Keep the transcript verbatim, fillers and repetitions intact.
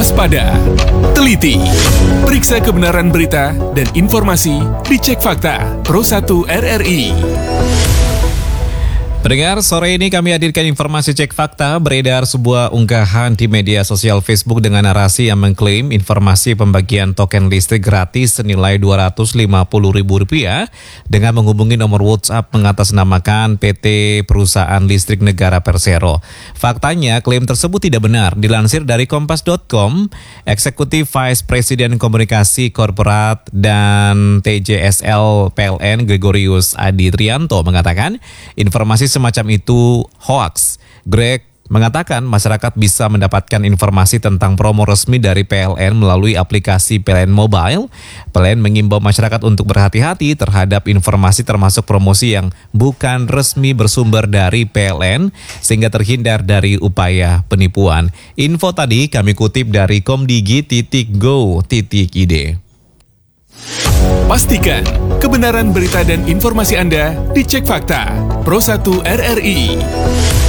waspada, teliti, periksa kebenaran berita dan informasi, dicek fakta Pro satu R R I. Pendengar, sore ini kami hadirkan informasi cek fakta. Beredar sebuah unggahan di media sosial Facebook dengan narasi yang mengklaim informasi pembagian token listrik gratis senilai dua ratus lima puluh ribu rupiah dengan menghubungi nomor WhatsApp mengatasnamakan P T Perusahaan Listrik Negara Persero. Faktanya, klaim tersebut tidak benar. Dilansir dari kompas titik com, Eksekutif Vice President Komunikasi Korporat dan T J S L P L N Gregorius Adi Trianto mengatakan informasi semacam itu hoaks. Greg mengatakan masyarakat bisa mendapatkan informasi tentang promo resmi dari P L N melalui aplikasi P L N Mobile. P L N mengimbau masyarakat untuk berhati-hati terhadap informasi termasuk promosi yang bukan resmi bersumber dari P L N sehingga terhindar dari upaya penipuan. Info tadi kami kutip dari komdigi titik go titik i d. Pastikan kebenaran berita dan informasi Anda dicek fakta Pro satu R R I.